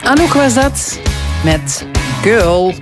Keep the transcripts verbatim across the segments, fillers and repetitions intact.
Anouk was dat met Girl.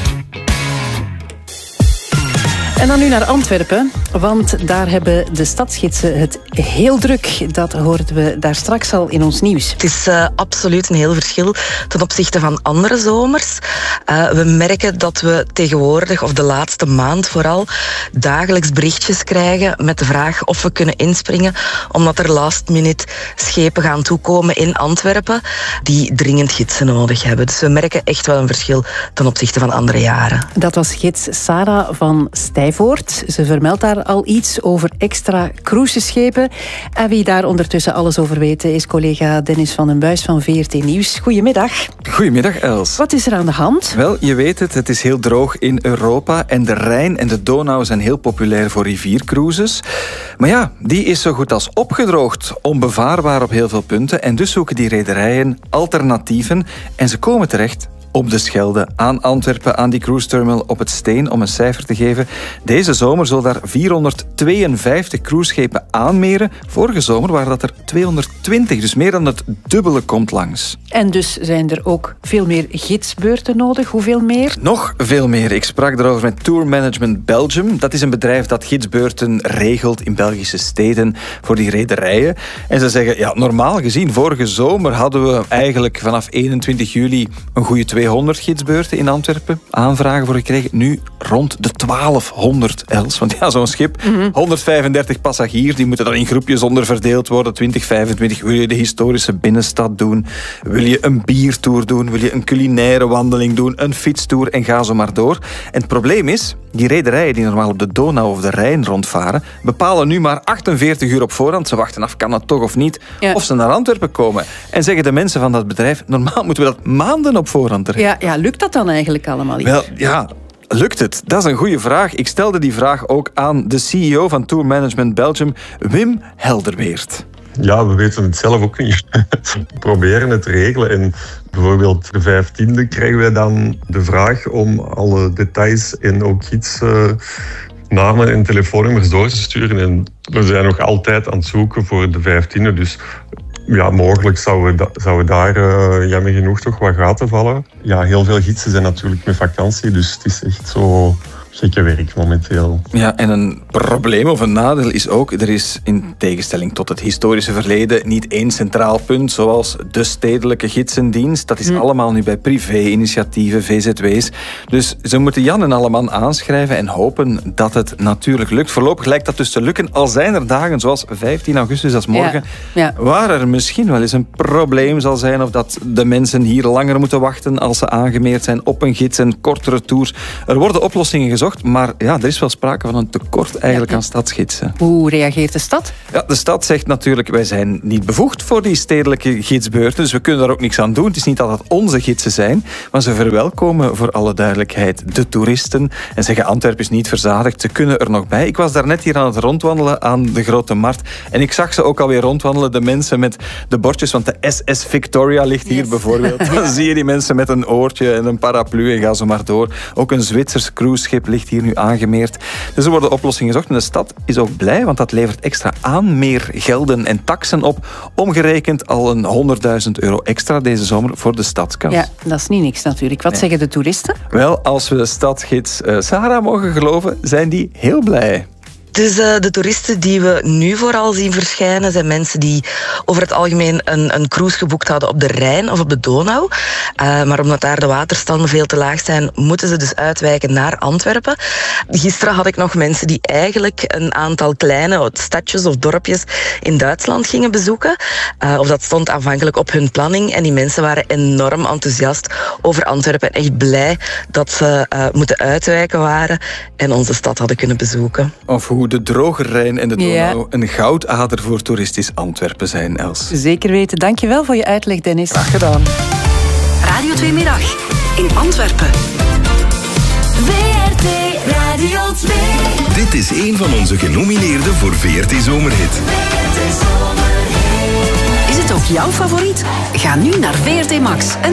En dan nu naar Antwerpen, want daar hebben de stadsgidsen het heel druk. Dat hoorden we daar straks al in ons nieuws. Het is uh, absoluut een heel verschil ten opzichte van andere zomers. Uh, we merken dat we tegenwoordig, of de laatste maand vooral, dagelijks berichtjes krijgen met de vraag of we kunnen inspringen, omdat er last minute schepen gaan toekomen in Antwerpen die dringend gidsen nodig hebben. Dus we merken echt wel een verschil ten opzichte van andere jaren. Dat was gids Sarah van Stijvoort. Ze vermeldt daar al iets over extra cruiseschepen. En wie daar ondertussen alles over weet, is collega Dennis van den Buis van V R T Nieuws. Goedemiddag. Goedemiddag, Els. Wat is er aan de hand? Wel, je weet het, het is heel droog in Europa en de Rijn en de Donau zijn heel populair voor riviercruises. Maar ja, die is zo goed als opgedroogd, onbevaarbaar op heel veel punten. En dus zoeken die rederijen alternatieven en ze komen terecht op de Schelde, aan Antwerpen, aan die cruise terminal op het Steen, om een cijfer te geven. Deze zomer zullen daar vierhonderdtweeënvijftig cruiseschepen aanmeren. Vorige zomer waren dat er tweehonderdtwintig, dus meer dan het dubbele komt langs. En dus zijn er ook veel meer gidsbeurten nodig. Hoeveel meer? Nog veel meer. Ik sprak erover met Tour Management Belgium. Dat is een bedrijf dat gidsbeurten regelt in Belgische steden voor die rederijen. En ze zeggen, ja, normaal gezien, vorige zomer hadden we eigenlijk vanaf eenentwintig juli een goede tweehonderd gidsbeurten in Antwerpen. Aanvragen voor gekregen. Nu rond de twaalfhonderd, Els. Want ja, zo'n schip, mm-hmm. honderdvijfendertig passagiers, die moeten dan in groepjes onderverdeeld worden. twintig, vijfentwintig. Wil je de historische binnenstad doen? Wil je een biertour doen? Wil je een culinaire wandeling doen? Een fietstour? En ga zo maar door. En het probleem is, die rederijen die normaal op de Donau of de Rijn rondvaren, bepalen nu maar achtenveertig uur op voorhand. Ze wachten af, kan dat toch of niet? Ja. Of ze naar Antwerpen komen. En zeggen de mensen van dat bedrijf, normaal moeten we dat maanden op voorhand. Ja, ja, lukt dat dan eigenlijk allemaal niet? Wel, ja, lukt het? Dat is een goede vraag. Ik stelde die vraag ook aan de C E O van Tour Management Belgium, Wim Helderweert. Ja, we weten het zelf ook niet. We proberen het te regelen. En bijvoorbeeld de vijftiende krijgen wij dan de vraag om alle details en ook iets uh, namen en telefoonnummers door te sturen. En we zijn nog altijd aan het zoeken voor de vijftiende. Dus ja, mogelijk zouden we, da- zou daar uh, jammer genoeg toch wat gaten vallen. Ja, heel veel gidsen zijn natuurlijk met vakantie, dus het is echt zo gekke werk momenteel. Ja, en een probleem of een nadeel is ook, er is in tegenstelling tot het historische verleden niet één centraal punt, zoals de stedelijke gidsendienst. Dat is hm. allemaal nu bij privé-initiatieven, V Z W's. Dus ze moeten Jan en Alleman aanschrijven en hopen dat het natuurlijk lukt. Voorlopig lijkt dat dus te lukken. Al zijn er dagen zoals vijftien augustus, dat is morgen, ja. Ja. waar er misschien wel eens een probleem zal zijn of dat de mensen hier langer moeten wachten als ze aangemeerd zijn op een gids en kortere tours. Er worden oplossingen gezocht, maar ja, er is wel sprake van een tekort eigenlijk ja. aan stadsgidsen. Hoe reageert de stad? Ja, de stad zegt natuurlijk, wij zijn niet bevoegd voor die stedelijke gidsbeurten, dus we kunnen daar ook niks aan doen. Het is niet dat het onze gidsen zijn, maar ze verwelkomen voor alle duidelijkheid de toeristen en zeggen Antwerpen is niet verzadigd, ze kunnen er nog bij. Ik was daarnet hier aan het rondwandelen aan de Grote Markt en ik zag ze ook alweer rondwandelen, de mensen met de bordjes, want de S S Victoria ligt hier yes. bijvoorbeeld. Dan zie je die mensen met een oortje en een paraplu en ga zo maar door. Ook een Zwitsers cruiseschip ligt hier nu aangemeerd. Dus er worden oplossingen gezocht. En de stad is ook blij, want dat levert extra aanmeergelden en taksen op. Omgerekend al een honderdduizend euro extra deze zomer voor de stadskas. Ja, dat is niet niks natuurlijk. Wat nee. zeggen de toeristen? Wel, als we de stadsgids uh, Sarah mogen geloven, zijn die heel blij. Dus uh, de toeristen die we nu vooral zien verschijnen zijn mensen die over het algemeen een, een cruise geboekt hadden op de Rijn of op de Donau. Uh, maar omdat daar de waterstanden veel te laag zijn, moeten ze dus uitwijken naar Antwerpen. Gisteren had ik nog mensen die eigenlijk een aantal kleine stadjes of dorpjes in Duitsland gingen bezoeken. Uh, of dat stond aanvankelijk op hun planning. En die mensen waren enorm enthousiast over Antwerpen en echt blij dat ze uh, moeten uitwijken waren en onze stad hadden kunnen bezoeken. Of hoe de droge Rijn en de Donau ja. een goudader voor toeristisch Antwerpen zijn, Els. Zeker weten. Dankjewel voor je uitleg, Dennis. Graag gedaan. Radio twee Middag in Antwerpen. V R T Radio twee. Dit is een van onze genomineerden voor V R T Zomerhit. Is het ook jouw favoriet? Ga nu naar V R T Max.